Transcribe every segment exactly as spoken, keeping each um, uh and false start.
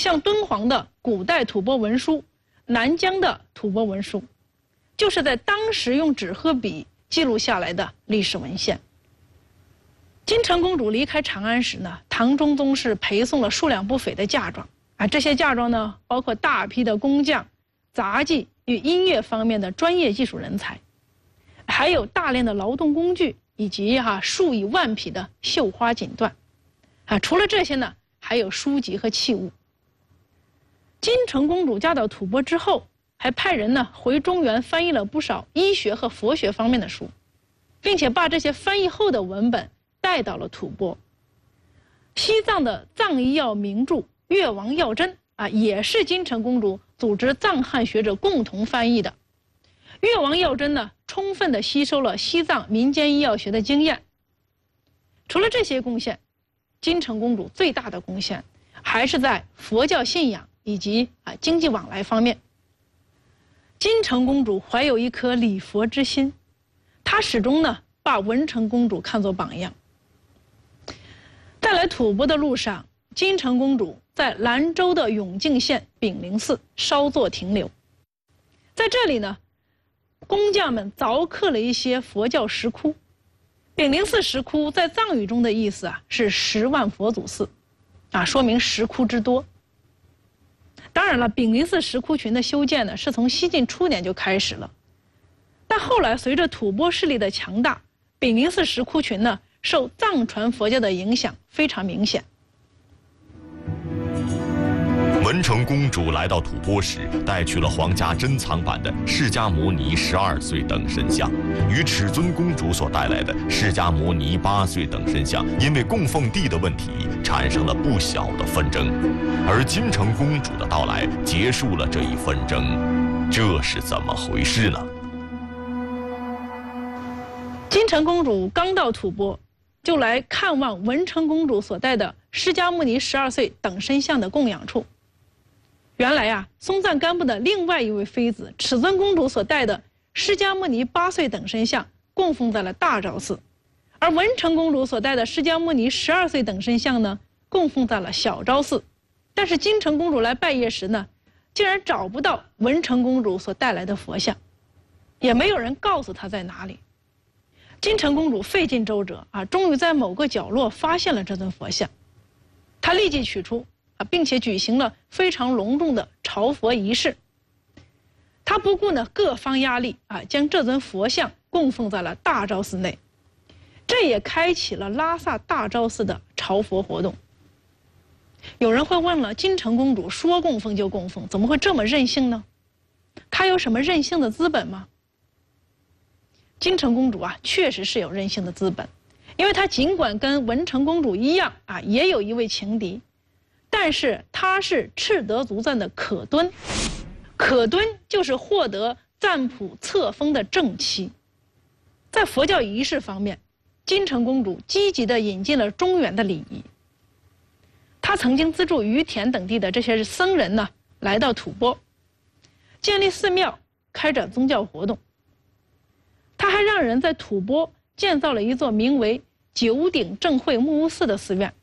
像敦煌的古代吐蕃文书、南疆的吐蕃文书，就是在当时用纸和笔记录下来的历史文献。金城公主离开长安时呢，唐中宗是陪送了数量不菲的嫁妆啊，这些嫁妆呢，包括大批的工匠、杂技与音乐方面的专业技术人才，还有大量的劳动工具以及哈、啊、数以万匹的绣花锦缎啊。除了这些呢，还有书籍和器物。金城公主嫁到吐蕃之后，还派人呢回中原翻译了不少医学和佛学方面的书，并且把这些翻译后的文本带到了吐蕃。西藏的藏医药名著《越王药真》啊，也是金城公主组织藏汉学者共同翻译的。《越王药真》呢，充分地吸收了西藏民间医药学的经验。除了这些贡献，金城公主最大的贡献还是在佛教信仰以及啊经济往来方面。金城公主怀有一颗礼佛之心，她始终呢把文成公主看作榜样。在来吐蕃的路上，金城公主在兰州的永靖县炳灵寺稍作停留。在这里呢，工匠们凿刻了一些佛教石窟。炳灵寺石窟在藏语中的意思啊是十万佛祖寺，啊，说明石窟之多。当然了，炳灵寺石窟群的修建呢是从西晋初年就开始了，但后来随着吐蕃势力的强大，炳灵寺石窟群呢受藏传佛教的影响非常明显。 文成公主来到吐蕃时，带去了皇家珍藏版的释迦牟尼十二岁等身像，与尺尊公主所带来的释迦牟尼八岁等身像，因为供奉地的问题产生了不小的纷争，而金城公主的到来结束了这一纷争，这是怎么回事呢？ 金城公主刚到吐蕃，就来看望文成公主所带的释迦牟尼十二岁等身像的供养处。原来啊，松赞干布的另外一位妃子尺尊公主所带的释迦牟尼八岁等身像供奉在了大昭寺，而文成公主所带的释迦牟尼十二岁等身像呢，供奉在了小昭寺。但是金城公主来拜谒时呢，竟然找不到文成公主所带来的佛像，也没有人告诉她在哪里。金城公主费尽周折啊，终于在某个角落发现了这尊佛像，她立即取出啊，并且举行了非常隆重的朝佛仪式。她不顾呢各方压力啊，将这尊佛像供奉在了大昭寺内，这也开启了拉萨大昭寺的朝佛活动。有人会问了，金城公主说供奉就供奉，怎么会这么任性呢？她有什么任性的资本吗？金城公主啊，确实是有任性的资本，因为她尽管跟文成公主一样啊，也有一位情敌，但是她是赤德族赞的可敦，可敦就是获得赞普册封的正妻。在佛教仪式方面，金城公主积极地引进了中原的礼仪。她曾经资助于田等地的这些僧人呢，来到吐蕃，建立寺庙，开展宗教活动。他还让人在吐蕃建造了一座名为九鼎正会木屋寺的寺院。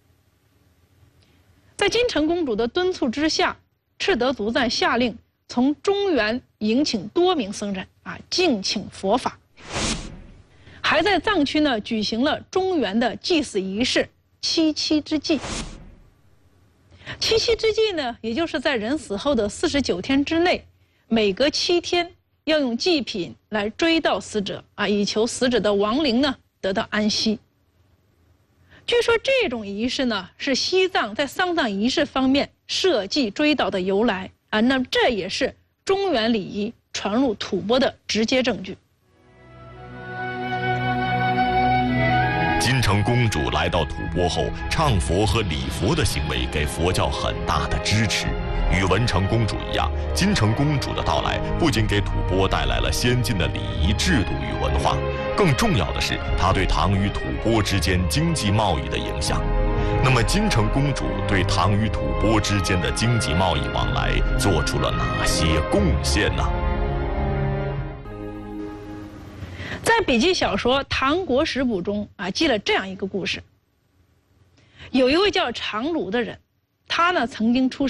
在金城公主的敦促之下，赤德族赞下令从中原迎请多名僧人啊，敬请佛法，还在藏区呢举行了中原的祭祀仪式七七之祭。七七之祭呢，也就是在人死后的四十九天之内，每隔七天要用祭品来追悼死者啊，以求死者的亡灵呢得到安息。据说这种仪式呢，是西藏在丧葬仪式方面设祭追悼的由来啊，那这也是中原礼仪传入吐蕃的直接证据。 金城公主来到吐蕃后，唱佛和礼佛的行为给佛教很大的支持。与文成公主一样，金城公主的到来不仅给吐蕃带来了先进的礼仪制度与文化，更重要的是她对唐与吐蕃之间经济贸易的影响。那么金城公主对唐与吐蕃之间的经济贸易往来做出了哪些贡献呢？ 在笔记小说《唐国史补》中啊，记了这样一个故事。有一位叫常鲁的人，他呢曾经出